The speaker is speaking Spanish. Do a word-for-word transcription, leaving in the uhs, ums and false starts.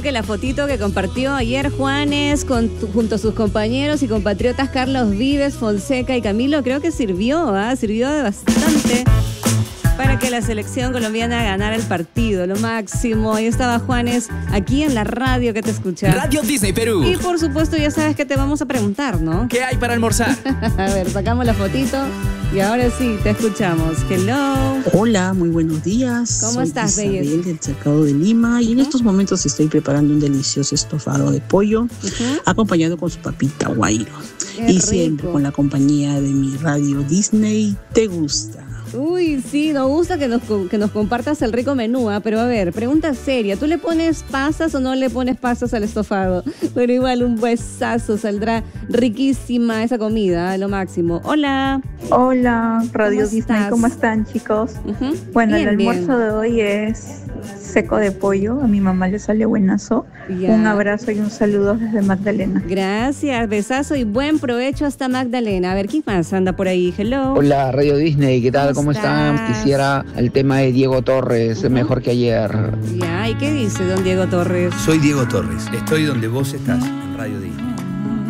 que la fotito que compartió ayer Juanes con, junto a sus compañeros y compatriotas Carlos Vives, Fonseca y Camilo, creo que sirvió, ¿eh? Sirvió de bastante para que la selección colombiana ganara el partido, lo máximo. Ahí estaba Juanes, aquí en la radio que te escucha. Radio Disney Perú. Y por supuesto ya sabes que te vamos a preguntar, ¿no? ¿Qué hay para almorzar? A ver, sacamos la fotito y ahora sí, te escuchamos. Hello. Hola, muy buenos días. ¿Cómo Soy estás, Isabel belleza? del Cercado de Lima y en Uh-huh. estos momentos estoy preparando un delicioso estofado de pollo Uh-huh. acompañado con su papita guairo. Qué Y siempre rico. con la compañía de mi radio Disney. ¿Te gusta? Uy, sí, nos gusta que nos, que nos compartas el rico menú, ¿eh? Pero a ver, pregunta seria, ¿tú le pones pasas o no le pones pasas al estofado? Pero igual un besazo, saldrá riquísima esa comida, lo máximo. Hola. Hola, Radio ¿Cómo Disney, estás? ¿cómo están, chicos? Uh-huh. Bueno, Bien, el almuerzo bien. de hoy es seco de pollo, a mi mamá le sale buenazo. Ya. Un abrazo y un saludo desde Magdalena. Gracias, besazo y buen provecho hasta Magdalena. A ver, ¿quién más anda por ahí? Hello. Hola, Radio Disney, ¿qué tal? ¿Cómo ¿Cómo, están? estás? Quisiera el tema de Diego Torres, Ujú. mejor que ayer. Ya, ¿y qué dice don Diego Torres? Soy Diego Torres. Estoy donde vos estás, en Radio Disney.